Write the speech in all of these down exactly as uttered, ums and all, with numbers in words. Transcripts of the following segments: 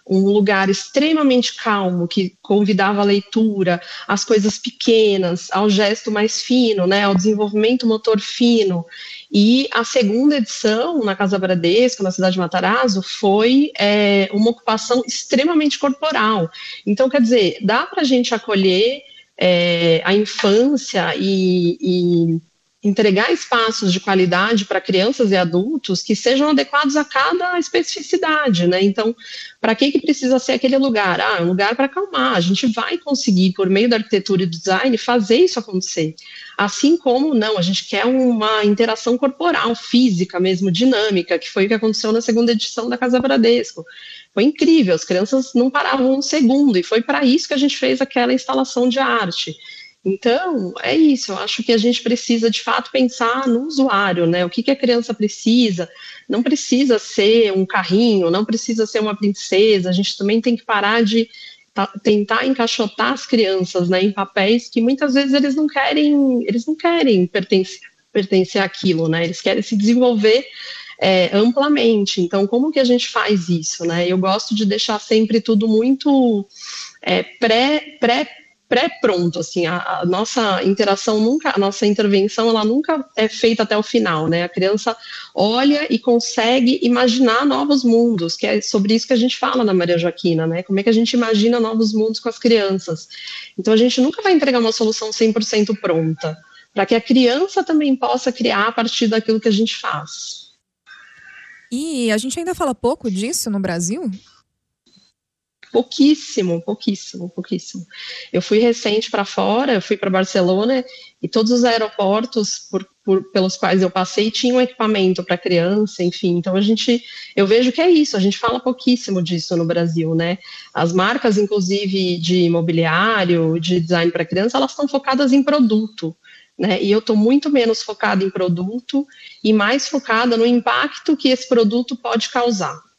um lugar extremamente calmo, que convidava a leitura, às coisas pequenas, ao gesto mais fino, né, ao desenvolvimento motor fino. E a segunda edição, na Casa Bradesco, na cidade de Matarazzo, foi é, uma ocupação extremamente corporal. Então, quer dizer, dá para a gente acolher é, a infância e, e entregar espaços de qualidade para crianças e adultos que sejam adequados a cada especificidade, né? Então, para que que precisa ser aquele lugar? Ah, é um lugar para acalmar. A gente vai conseguir, por meio da arquitetura e do design, fazer isso acontecer. Assim como, não, a gente quer uma interação corporal, física mesmo, dinâmica, que foi o que aconteceu na segunda edição da Casa Bradesco. Foi incrível, as crianças não paravam um segundo, e foi para isso que a gente fez aquela instalação de arte. Então, é isso, eu acho que a gente precisa, de fato, pensar no usuário, né? O que, que a criança precisa. Não precisa ser um carrinho, não precisa ser uma princesa, a gente também tem que parar de ta- tentar encaixotar as crianças, né, em papéis que muitas vezes eles não querem, eles não querem pertencer, pertencer àquilo, né? Eles querem se desenvolver é, amplamente. Então, como que a gente faz isso, né? Eu gosto de deixar sempre tudo muito é, pré, pré pré-pronto, assim, a, a nossa interação nunca, a nossa intervenção, ela nunca é feita até o final, né? A criança olha e consegue imaginar novos mundos, que é sobre isso que a gente fala na Maria Joaquina, né? Como é que a gente imagina novos mundos com as crianças? Então, a gente nunca vai entregar uma solução cem por cento pronta, para que a criança também possa criar a partir daquilo que a gente faz. E a gente ainda fala pouco disso no Brasil? Pouquíssimo, pouquíssimo, pouquíssimo. Eu fui recente para fora, eu fui para Barcelona e todos os aeroportos por, por, pelos quais eu passei tinham equipamento para criança, enfim. Então a gente, eu vejo que é isso. A gente fala pouquíssimo disso no Brasil, né? As marcas, inclusive de imobiliário, de design para criança, elas estão focadas em produto. Né? E eu estou muito menos focada em produto e mais focada no impacto que esse produto pode causar.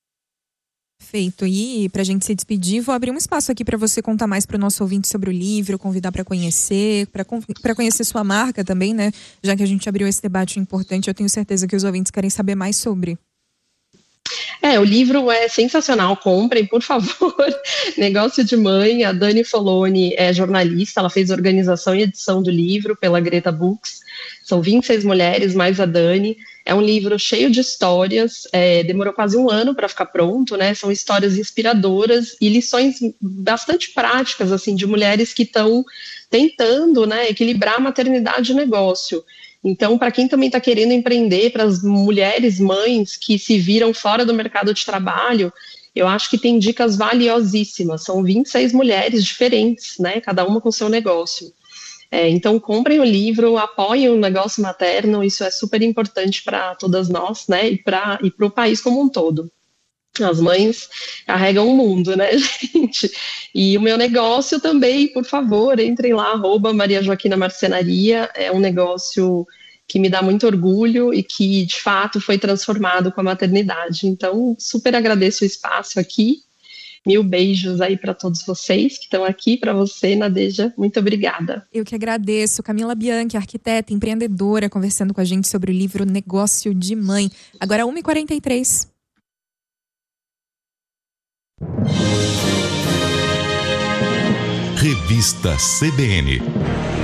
Feito. E pra gente se despedir, vou abrir um espaço aqui para você contar mais para o nosso ouvinte sobre o livro, convidar para conhecer, para para conhecer sua marca também, né? Já que a gente abriu esse debate importante, eu tenho certeza que os ouvintes querem saber mais sobre. É, o livro é sensacional, comprem, por favor. Negócio de Mãe, a Dani Foloni é jornalista, ela fez organização e edição do livro pela Greta Books. São vinte e seis mulheres, mais a Dani. É um livro cheio de histórias, é, demorou quase um ano para ficar pronto, né? São histórias inspiradoras e lições bastante práticas, assim, de mulheres que estão tentando, né, equilibrar a maternidade e negócio. Então, para quem também está querendo empreender, para as mulheres mães que se viram fora do mercado de trabalho, eu acho que tem dicas valiosíssimas. São vinte e seis mulheres diferentes, né? Cada uma com seu negócio. É, então, comprem o livro, apoiem o negócio materno, isso é super importante para todas nós, né? E para e para o país como um todo. As mães carregam o mundo, né, gente? E o meu negócio também, por favor, entrem lá, arroba Maria Joaquina Marcenaria, é um negócio que me dá muito orgulho e que, de fato, foi transformado com a maternidade. Então, super agradeço o espaço aqui, mil beijos aí para todos vocês que estão aqui, para você, Nadeja, muito obrigada. Eu que agradeço. Camila Bianchi, arquiteta, empreendedora, conversando com a gente sobre o livro Negócio de Mãe. Agora, uma e quarenta e três. Revista C B N.